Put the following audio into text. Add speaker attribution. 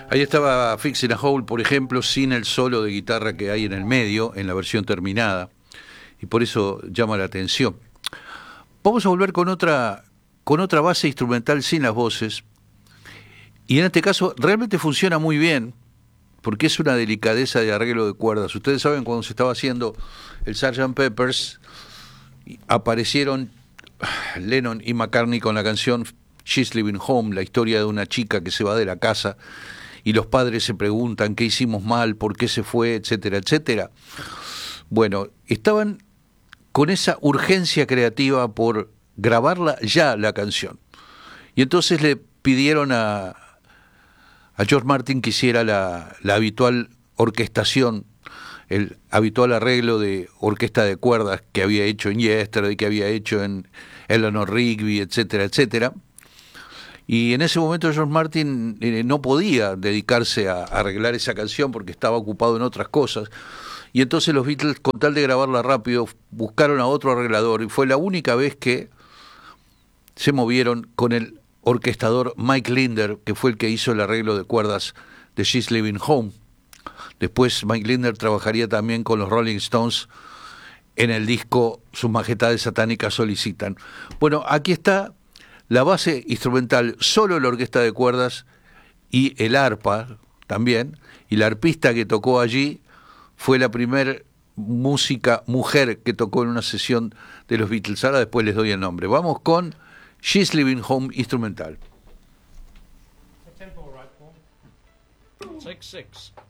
Speaker 1: Ahí estaba Fixing a Hole, por ejemplo, sin el solo de guitarra que hay en el medio, en la versión terminada, y por eso llama la atención. Vamos a volver con otra base instrumental sin las voces, y en este caso realmente funciona muy bien, porque es una delicadeza de arreglo de cuerdas. Ustedes saben, cuando se estaba haciendo el Sgt. Pepper's, aparecieron Lennon y McCartney con la canción She's Living Home, la historia de una chica que se va de la casa y los padres se preguntan qué hicimos mal, por qué se fue, etcétera, etcétera. Bueno, estaban con esa urgencia creativa por grabarla ya la canción. Y entonces le pidieron a George Martin que hiciera la habitual orquestación, el habitual arreglo de orquesta de cuerdas que había hecho en Yesterday, que había hecho en Eleanor Rigby, etcétera, etcétera. Y en ese momento George Martin no podía dedicarse a arreglar esa canción porque estaba ocupado en otras cosas. Y entonces los Beatles, con tal de grabarla rápido, buscaron a otro arreglador y fue la única vez que se movieron con el orquestador Mike Linder, que fue el que hizo el arreglo de cuerdas de She's Living Home. Después Mike Linder trabajaría también con los Rolling Stones en el disco Sus Majestades Satánicas Solicitan. Bueno, aquí está la base instrumental, solo la orquesta de cuerdas y el arpa también, y la arpista que tocó allí fue la primer música mujer que tocó en una sesión de los Beatles. Ahora después les doy el nombre. Vamos con She's Living Home instrumental.
Speaker 2: Tempo right, Paul. Take 6.